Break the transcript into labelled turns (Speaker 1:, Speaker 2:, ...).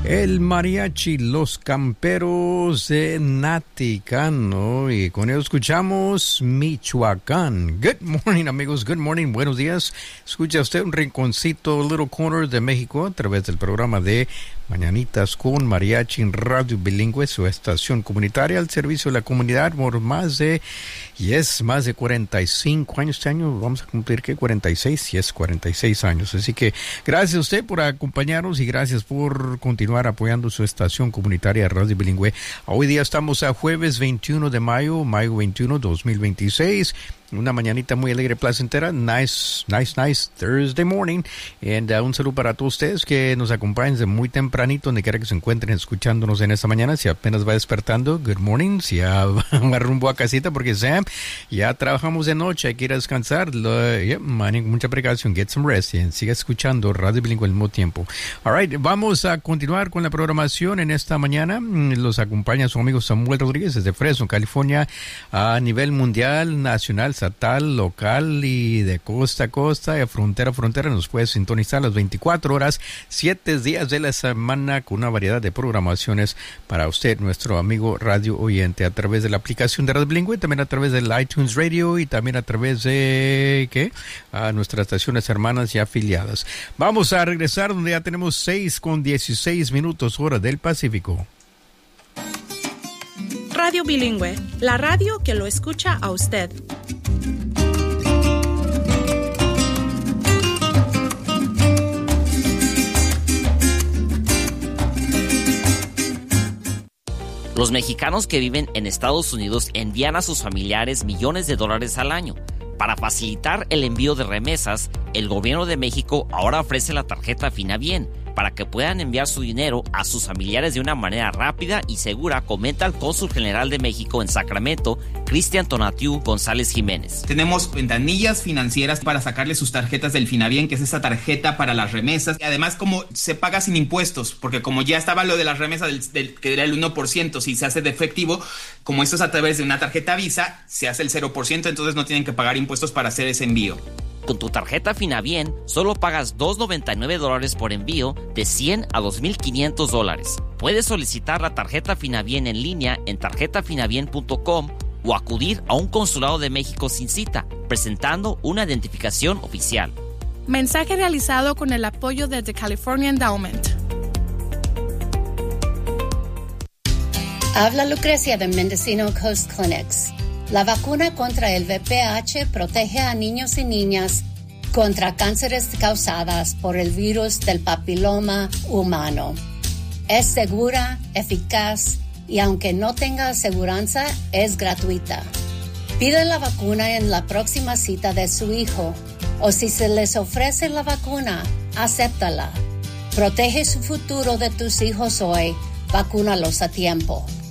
Speaker 1: El mariachi Los Camperos de Naticano, y con ello escuchamos Michoacán. Good morning, amigos, good morning, buenos días. Escucha usted un rinconcito, Little Corner de México, a través del programa de Mañanitas con Mariachi en Radio Bilingüe, su estación comunitaria al servicio de la comunidad por más de 45 años. Este año vamos a cumplir, ¿qué? 46 años. Así que gracias a usted por acompañarnos y gracias por continuar apoyando su estación comunitaria Radio Bilingüe. Hoy día estamos a jueves 21 de mayo 21, 2026. Una mañanita muy alegre, placentera. Nice Thursday morning. And un saludo para todos ustedes que nos acompañan desde muy tempranito, donde quiera que se encuentren escuchándonos en esta mañana. Si apenas va despertando, good morning. Si ya va rumbo a casita, porque Sam, ya trabajamos de noche, hay que ir a descansar. Mucha precaución, get some rest. Y siga escuchando Radio Bilingüe al mismo tiempo. All right, vamos a continuar con la programación en esta mañana. Los acompaña su amigo Samuel Rodríguez desde Fresno, California, a nivel mundial, nacional, estatal, local y de costa a costa, de frontera a frontera. Nos puede sintonizar las 24 horas, 7 días de la semana, con una variedad de programaciones para usted, nuestro amigo radio oyente, a través de la aplicación de Radio Bilingüe, también a través del iTunes Radio y también a través de a nuestras estaciones hermanas y afiliadas. Vamos a regresar donde ya tenemos 6:16 hora del Pacífico.
Speaker 2: Radio Bilingüe, la radio que lo escucha a usted.
Speaker 3: Los mexicanos que viven en Estados Unidos envían a sus familiares millones de dólares al año. Para facilitar el envío de remesas, el gobierno de México ahora ofrece la tarjeta Finabien para que puedan enviar su dinero a sus familiares de una manera rápida y segura, comenta el cónsul general de México en Sacramento, Cristian Tonatiu González Jiménez.
Speaker 4: Tenemos ventanillas financieras para sacarle sus tarjetas del Finabien, que es esa tarjeta para las remesas. Y además, como se paga sin impuestos, porque como ya estaba lo de las remesas que era el 1%, si se hace de efectivo, como esto es a través de una tarjeta Visa, se hace el 0%, entonces no tienen que pagar impuestos para hacer ese envío.
Speaker 3: Con tu tarjeta Finabien, solo pagas $2.99 por envío de $100 a $2.500. Puedes solicitar la tarjeta Finabien en línea en tarjetafinabien.com o acudir a un consulado de México sin cita, presentando una identificación oficial.
Speaker 2: Mensaje realizado con el apoyo de The California Endowment.
Speaker 5: Habla Lucrecia de Mendocino Coast Clinics. La vacuna contra el VPH protege a niños y niñas contra cánceres causadas por el virus del papiloma humano. Es segura, eficaz y aunque no tenga aseguranza, es gratuita. Pide la vacuna en la próxima cita de su hijo o si se les ofrece la vacuna, acéptala. Protege su futuro de tus hijos hoy. Vacúnalos a tiempo.